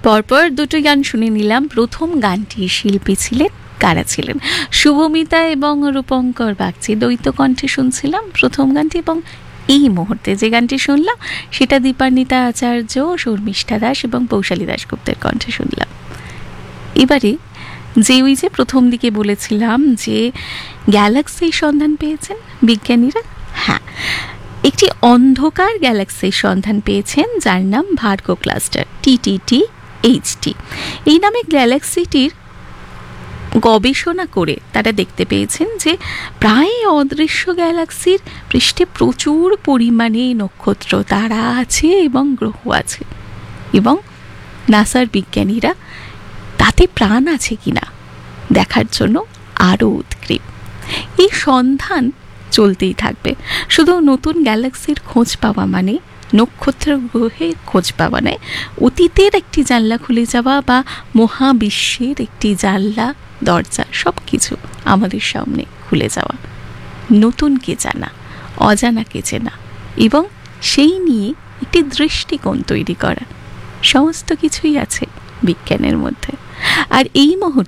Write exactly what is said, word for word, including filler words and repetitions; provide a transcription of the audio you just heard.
পরপর দুটো গান শুনে নিলাম। প্রথম গানটির শিল্পী ছিলেন কারা ছিলেন? শুভমিতা এবং রূপঙ্কর বাগচি দ্বৈত কণ্ঠে শুনছিলাম প্রথম গানটি, এবং এই মুহূর্তে যে গানটি শুনলাম সেটা দীপান্বিতা আচার্য, শর্মিষ্ঠা দাস এবং পৌশালী দাশগুপ্তের কণ্ঠে শুনলাম। এবারে যে ওই যে প্রথম দিকে বলেছিলাম যে গ্যালাক্সির সন্ধান পেয়েছেন বিজ্ঞানীরা, হ্যাঁ, একটি অন্ধকার গ্যালাক্সির সন্ধান পেয়েছেন যার নাম ভার্গো ক্লাস্টার টি টি টি এইচ টি। এই নামে গ্যালাক্সিটির গবেষণা করে তারা দেখতে পেয়েছেন যে প্রায় অদৃশ্য গ্যালাক্সির পৃষ্ঠে প্রচুর পরিমাণে নক্ষত্র, তারা আছে এবং গ্রহ আছে, এবং নাসার বিজ্ঞানীরা তাতে প্রাণ আছে কিনা দেখার জন্য আরও উৎগ্রীব। এই সন্ধান চলতেই থাকবে। শুধু নতুন গ্যালাক্সির খোঁজ পাওয়া মানে নক্ষত্র গ্রহের খোঁজ পাওয়া নয়, অতীতের একটি জানলা খুলে যাওয়া বা মহাবিশ্বের একটি জানলা দরজা, সব কিছু আমাদের সামনে খুলে যাওয়া, নতুনকে জানা, অজানাকে চেনা এবং সেই নিয়ে একটি দৃষ্টিকোণ তৈরি করা, সমস্ত কিছুই আছে বিজ্ঞানের মধ্যে। আর এই মুহূর্তে